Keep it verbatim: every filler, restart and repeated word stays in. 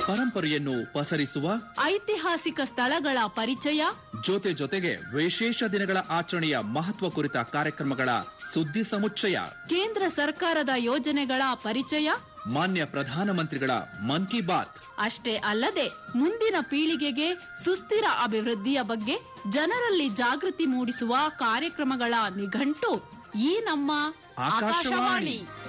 ಪರಂಪರೆಯನ್ನು ಪಸರಿಸುವ ಐತಿಹಾಸಿಕ ಸ್ಥಳಗಳ ಪರಿಚಯ, ಜೊತೆ ಜೊತೆಗೆ ವಿಶೇಷ ದಿನಗಳ ಆಚರಣೆಯ ಮಹತ್ವ ಕುರಿತ ಕಾರ್ಯಕ್ರಮಗಳ ಸುದ್ದಿ ಸಮುಚ್ಚಯ, ಕೇಂದ್ರ ಸರ್ಕಾರದ ಯೋಜನೆಗಳ ಪರಿಚಯ, ಮಾನ್ಯ ಪ್ರಧಾನಮಂತ್ರಿಗಳ ಮನ್ ಕಿ ಬಾತ್. ಅಷ್ಟೇ ಅಲ್ಲದೆ ಮುಂದಿನ ಪೀಳಿಗೆಗೆ ಸುಸ್ಥಿರ ಅಭಿವೃದ್ಧಿಯ ಬಗ್ಗೆ ಜನರಲ್ಲಿ ಜಾಗೃತಿ ಮೂಡಿಸುವ ಕಾರ್ಯಕ್ರಮಗಳ ನಿಘಂಟು ಈ ನಮ್ಮ ಆಕಾಶವಾಣಿ. ಆಕಾಶವಾಣಿ.